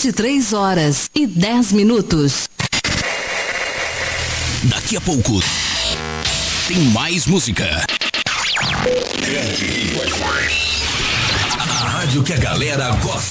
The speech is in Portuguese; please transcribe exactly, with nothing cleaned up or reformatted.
vinte e três horas e dez minutos. Daqui a pouco tem mais música. Grande Rio F M. A rádio que a galera gosta.